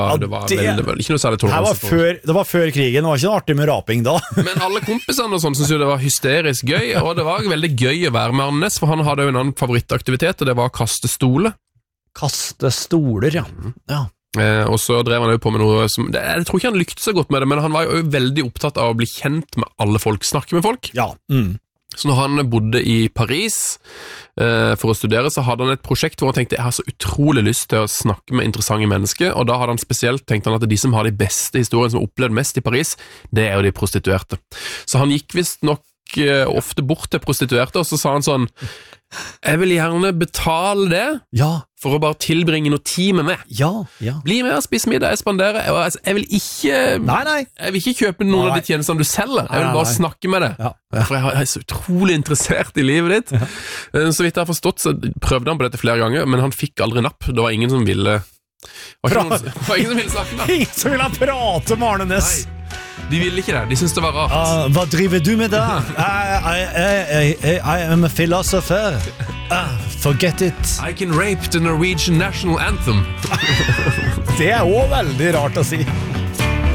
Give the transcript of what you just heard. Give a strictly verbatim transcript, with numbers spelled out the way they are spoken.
Ja, det var, det, veldig, veldig, ikke noe særlig toleranse for. Det var før krigen, det var ikke noe artig med raping da. Men alle kompisene og sånn synes jo det var hysterisk gøy, og det var veldig gøy å være med Arnes, for han hadde jo en annen favorittaktivitet, og det var å kaste stole. Kaste stoler, ja. ja. Eh, og så drev han jo på med noe som, det, jeg tror ikke han lyktes så godt med det, men han var jo veldig opptatt av å bli kjent med alle folk, snakke med folk. Ja, mm. Så når han bodde i Paris eh, for å studere, så hadde han et prosjekt hvor han tenkte, jeg har så utrolig lyst til å snakke med interessante mennesker, og da hadde han spesielt tenkt han at de som har de beste historiene som har opplevd mest i Paris, det er jo de prostituerte. Så han gikk vist nok eh, ofte bort til prostituerte, og så sa han sånn, jeg vil gjerne betale det ja. for å bare tilbringe noe tid med meg. Ja, ja. Bli med og spise middag, jeg spanderer. Jeg, jeg vil ikke nei, nei. Jeg vil ikke kjøpe noen nei. av de tjenestene du selger. Jeg vil bare nei. snakke med deg. Ja. Ja. For jeg er så utrolig interessert i livet ditt. Ja. Så vidt jeg har forstått, så prøvde han på dette flere ganger, men han fikk aldri napp. Det var ingen som ville var Pra- noen, var ingen som ville snakke med han. Ingen som ville prate med Arne Næss. De ville ikke det, de syntes det var rart. uh, Hva driver du med da? I, I, I, I, I am a philosopher. uh, Forget it. I can rape the Norwegian national anthem. Det er også veldig rart å si.